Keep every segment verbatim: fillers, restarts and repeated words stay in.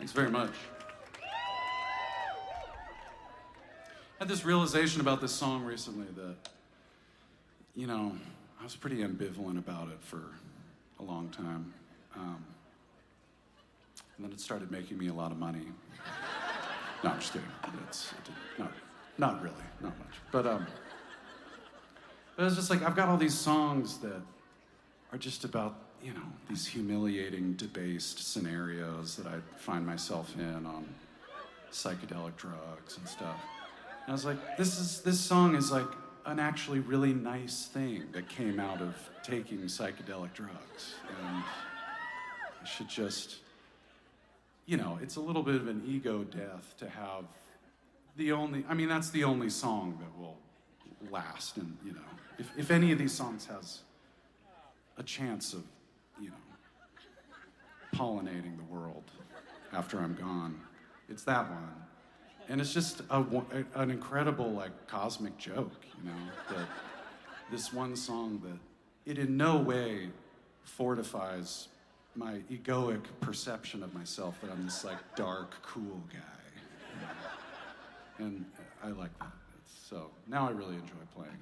Thanks very much. I had this realization about this song recently that, you know, I was pretty ambivalent about it for a long time. Um, and then it started making me a lot of money. No, I'm just kidding. It's, it not, not really, not much. But, um, but it was just like, I've got all these songs that are just about, you know, these humiliating, debased scenarios that I find myself in on psychedelic drugs and stuff. And I was like, this is this song is like an actually really nice thing that came out of taking psychedelic drugs. And I should just, you know, it's a little bit of an ego death to have the only, I mean, that's the only song that will last. And, you know, if, if any of these songs has a chance of, you know, pollinating the world after I'm gone, it's that one. And it's just a, an incredible, like, cosmic joke, you know, that this one song that it in no way fortifies my egoic perception of myself that I'm this, like, dark, cool guy. You know? And I like that. It's, so now I really enjoy playing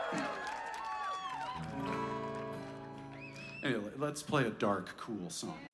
it. Anyway, let's play a dark, cool song.